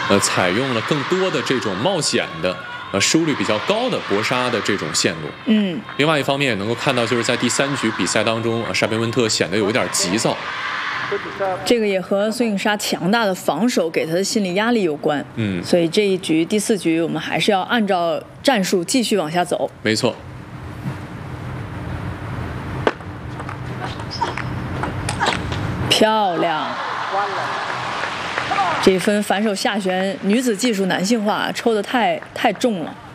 采用了更多的这种冒险的失误率比较高的搏杀的这种线路。另外一方面也能够看到，就是在第3局比赛当中，沙边温特显得有一点急躁。 这个也和孙颖莎强大的防守给他的心理压力有关。所以这一局第4局我们还是要按照战术继续往下走。 没错。 漂亮。这一分反手下旋女子技术男性化，抽得太重了。